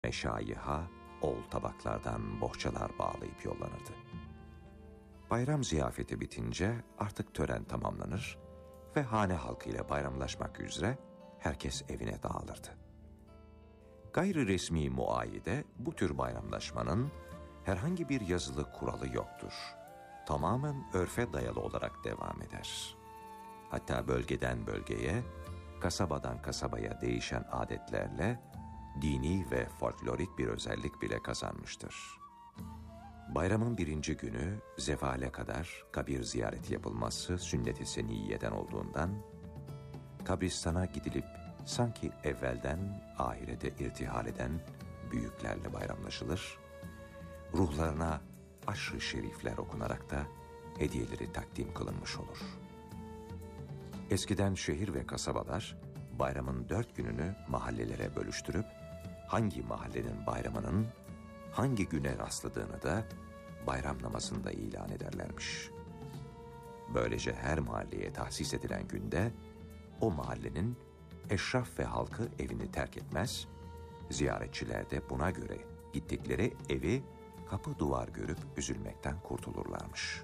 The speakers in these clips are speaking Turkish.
meşayiha ol tabaklardan bohçalar bağlayıp yollanırdı. Bayram ziyafeti bitince artık tören tamamlanır ve hane halkıyla bayramlaşmak üzere herkes evine dağılırdı. Gayri resmi muayide bu tür bayramlaşmanın herhangi bir yazılı kuralı yoktur. Tamamen örfe dayalı olarak devam eder. Hatta bölgeden bölgeye, kasabadan kasabaya değişen adetlerle dini ve folklorik bir özellik bile kazanmıştır. Bayramın birinci günü zevale kadar kabir ziyareti yapılması sünnet-i seniyyeden olduğundan, kabristana gidilip sanki evvelden ahirete irtihal eden büyüklerle bayramlaşılır, ruhlarına aşr-ı şerifler okunarak da hediyeleri takdim kılınmış olur. Eskiden şehir ve kasabalar bayramın 4 gününü mahallelere bölüştürüp, hangi mahallenin bayramının hangi güne rastladığını da bayram namazında ilan ederlermiş. Böylece her mahalleye tahsis edilen günde o mahallenin eşraf ve halkı evini terk etmez, ziyaretçiler de buna göre gittikleri evi kapı duvar görüp üzülmekten kurtulurlarmış.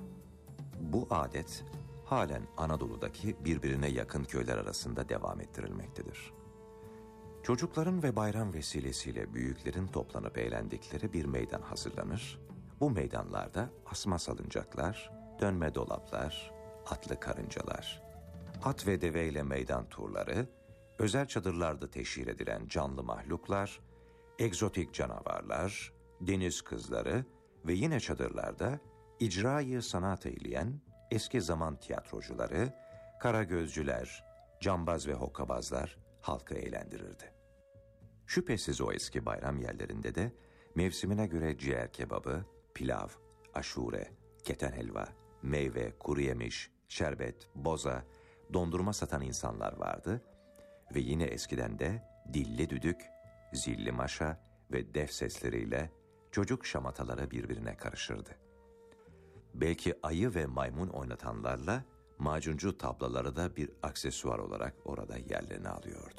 Bu adet halen Anadolu'daki birbirine yakın köyler arasında devam ettirilmektedir. Çocukların ve bayram vesilesiyle büyüklerin toplanıp eğlendikleri bir meydan hazırlanır. Bu meydanlarda asma salıncaklar, dönme dolaplar, atlı karıncalar, at ve deveyle meydan turları, özel çadırlarda teşhir edilen canlı mahluklar, egzotik canavarlar, deniz kızları ve yine çadırlarda icrayı sanat eyleyen eski zaman tiyatrocuları, karagözcüler, cambaz ve hokkabazlar halkı eğlendirirdi. Şüphesiz o eski bayram yerlerinde de mevsimine göre ciğer kebabı, pilav, aşure, keten helva, meyve, kuru yemiş, şerbet, boza, dondurma satan insanlar vardı ve yine eskiden de dilli düdük, zilli maşa ve def sesleriyle çocuk şamataları birbirine karışırdı. Belki ayı ve maymun oynatanlarla macuncu tablaları da bir aksesuar olarak orada yerlerini alıyordu.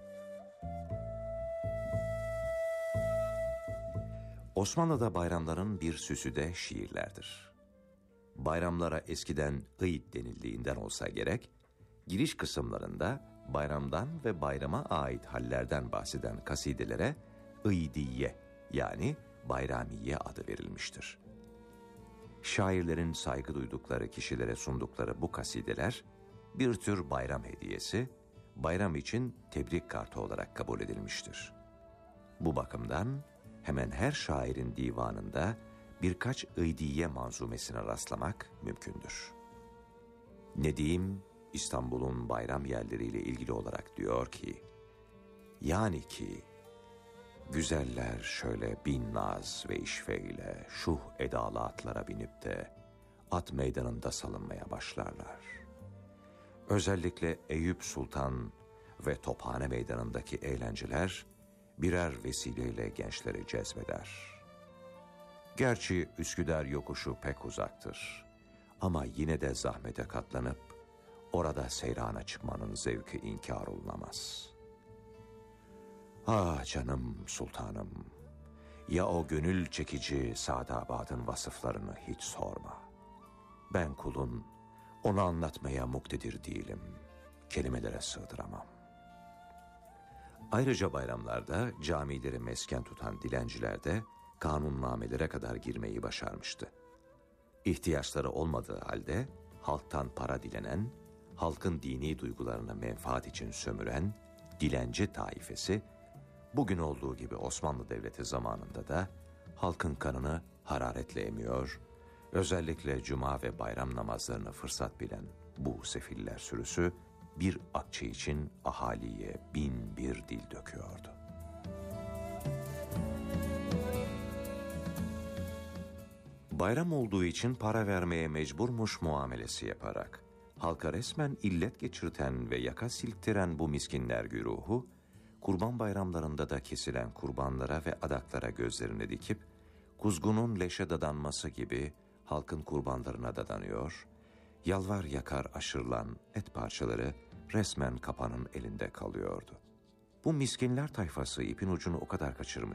Osmanlı'da bayramların bir süsü de şiirlerdir. Bayramlara eskiden ıyd denildiğinden olsa gerek, giriş kısımlarında bayramdan ve bayrama ait hallerden bahseden kasidelere ıydiye yani bayramiye adı verilmiştir. Şairlerin saygı duydukları kişilere sundukları bu kasideler bir tür bayram hediyesi, bayram için tebrik kartı olarak kabul edilmiştir. Bu bakımdan hemen her şairin divanında birkaç ıydiye manzumesine rastlamak mümkündür. Nedim, İstanbul'un bayram yerleriyle ilgili olarak diyor ki, yani ki, güzeller şöyle bin naz ve işveyle şuh edalı atlara binip de at meydanında salınmaya başlarlar. Özellikle Eyüp Sultan ve Tophane meydanındaki eğlenceler birer vesileyle gençleri cezbeder. Gerçi Üsküdar yokuşu pek uzaktır ama yine de zahmete katlanıp orada seyrana çıkmanın zevki inkar olunamaz. Ah canım sultanım, ya o gönül çekici Sadabad'ın vasıflarını hiç sorma. Ben kulun, onu anlatmaya muktedir değilim, kelimelere sığdıramam. Ayrıca bayramlarda camileri mesken tutan dilenciler de kanunnamelere kadar girmeyi başarmıştı. İhtiyaçları olmadığı halde halktan para dilenen, halkın dini duygularını menfaat için sömüren dilenci taifesi, bugün olduğu gibi Osmanlı Devleti zamanında da halkın kanını hararetle emiyor, özellikle cuma ve bayram namazlarını fırsat bilen bu sefiller sürüsü, bir akçe için ahaliye 1001 dil döküyordu. Bayram olduğu için para vermeye mecburmuş muamelesi yaparak, halka resmen illet geçirten ve yaka silktiren bu miskinler güruhu, kurban bayramlarında da kesilen kurbanlara ve adaklara gözlerini dikip, kuzgunun leşe dadanması gibi halkın kurbanlarına dadanıyor, yalvar yakar aşırılan et parçaları resmen kapanın elinde kalıyordu. Bu miskinler tayfası ipin ucunu o kadar kaçırmış